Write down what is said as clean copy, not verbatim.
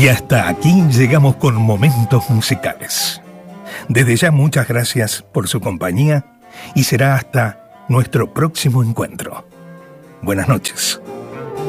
Y hasta aquí llegamos con Momentos Musicales. Desde ya muchas gracias por su compañía y será hasta nuestro próximo encuentro. Buenas noches.